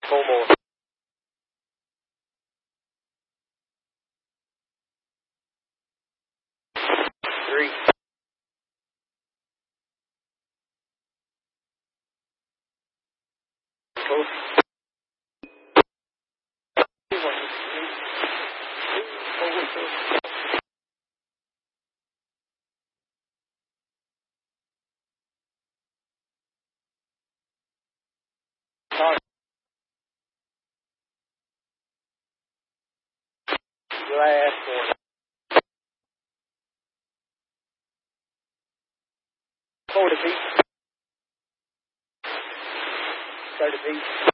4 more. 3. Close. 2, 1, 3. Sorry. Last one. 40 feet. 30 feet.